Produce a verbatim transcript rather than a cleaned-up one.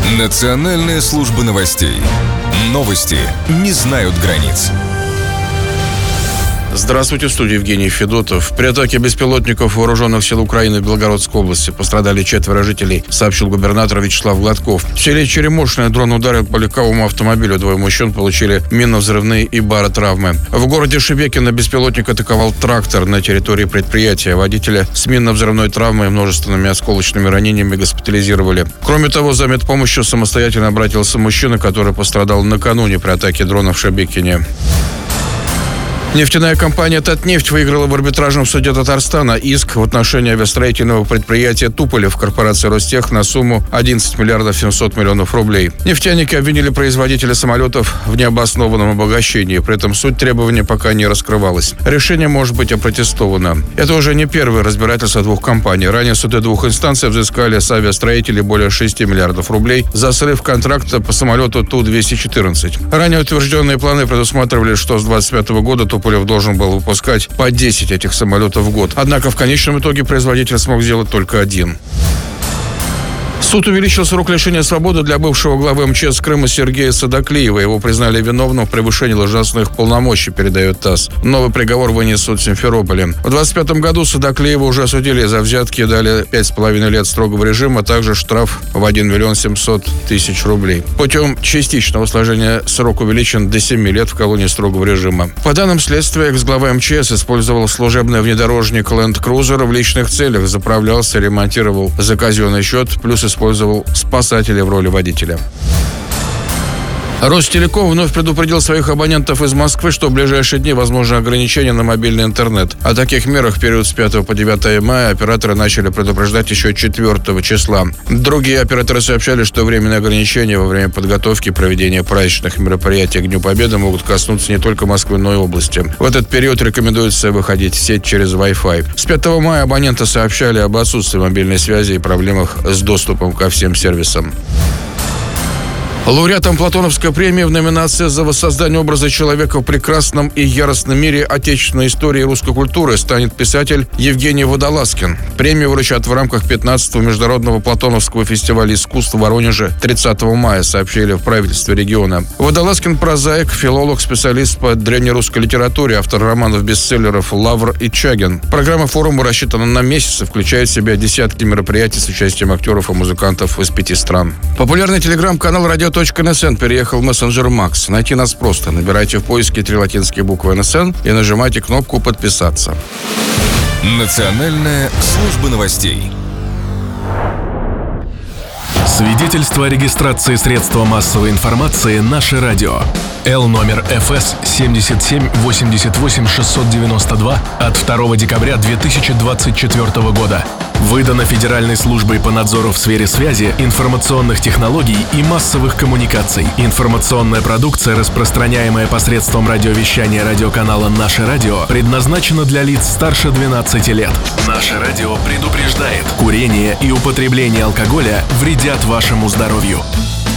Национальная служба новостей. Новости не знают границ. Здравствуйте, в студии Евгений Федотов. При атаке беспилотников вооруженных сил Украины в Белгородской области пострадали четверо жителей, сообщил губернатор Вячеслав Гладков. В селе Черемошное дрон ударил по легковому автомобилю. Двое мужчин получили минно-взрывные и баротравмы. В городе Шебекино беспилотник атаковал трактор на территории предприятия. Водителя с минно-взрывной травмой и множественными осколочными ранениями госпитализировали. Кроме того, за медпомощью самостоятельно обратился мужчина, который пострадал накануне при атаке дрона в Шебекине. Нефтяная компания «Татнефть» выиграла в арбитражном суде Татарстана иск в отношении авиастроительного предприятия «Туполев» корпорации «Ростех» на сумму одиннадцать миллиардов семьсот миллионов рублей. Нефтяники обвинили производителя самолетов в необоснованном обогащении. При этом суть требования пока не раскрывалась. Решение может быть опротестовано. Это уже не первое разбирательство двух компаний. Ранее суды двух инстанций взыскали с авиастроителей более шести миллиардов рублей за срыв контракта по самолету Ту двести четырнадцать. Ранее утвержденные планы предусматривали, что с двадцать пятого года Туполев должен был выпускать по десять этих самолетов в год. Однако в конечном итоге производитель смог сделать только один. Суд увеличил срок лишения свободы для бывшего главы МЧС Крыма Сергея Садаклиева. Его признали виновным в превышении должностных полномочий, передает ТАСС. Новый приговор вынес суд в Симферополе. В двадцать пятом году Садаклиева уже осудили за взятки и дали пять с половиной лет строгого режима, а также штраф в один миллион семьсот тысяч рублей. Путем частичного сложения срок увеличен до семи лет в колонии строгого режима. По данным следствия, экс-глава МЧС использовал служебный внедорожник Land Cruiser в личных целях, заправлялся, ремонтировал за казенный счет, плюс использовал спасателя в роли водителя. Ростелеком вновь предупредил своих абонентов из Москвы, что в ближайшие дни возможны ограничения на мобильный интернет. О таких мерах в период с пятого по девятое мая операторы начали предупреждать еще четвёртого числа. Другие операторы сообщали, что временные ограничения во время подготовки и проведения праздничных мероприятий к Дню Победы могут коснуться не только Москвы, но и области. В этот период рекомендуется выходить в сеть через Wi-Fi. С пятого мая абоненты сообщали об отсутствии мобильной связи и проблемах с доступом ко всем сервисам. Лауреатом Платоновской премии в номинации за воссоздание образа человека в прекрасном и яростном мире отечественной истории и русской культуры станет писатель Евгений Водолазкин. Премию вручат в рамках пятнадцатого международного Платоновского фестиваля искусств в Воронеже тридцатого мая, сообщили в правительстве региона. Водолазкин – прозаик, филолог, специалист по древнерусской литературе, автор романов-бестселлеров «Лавр» и «Чагин». Программа форума рассчитана на месяц и включает в себя десятки мероприятий с участием актеров и музыкантов из пяти стран. Популярный телеграм-канал «Радио .эн.эн» переехал в мессенджер Макс. Найти нас просто. Набирайте в поиске три латинские буквы эн эс эн и нажимайте кнопку «Подписаться». Национальная служба новостей. Свидетельство о регистрации средства массовой информации «Наше радио». Л номер эф эс семьдесят семь восемьдесят восемь шестьсот девяносто два от второго декабря две тысячи двадцать четвёртого года. Выдано Федеральной службой по надзору в сфере связи, информационных технологий и массовых коммуникаций. Информационная продукция, распространяемая посредством радиовещания радиоканала «Наше радио», предназначена для лиц старше двенадцати лет. «Наше радио» предупреждает: курение и употребление алкоголя вредят вашему здоровью.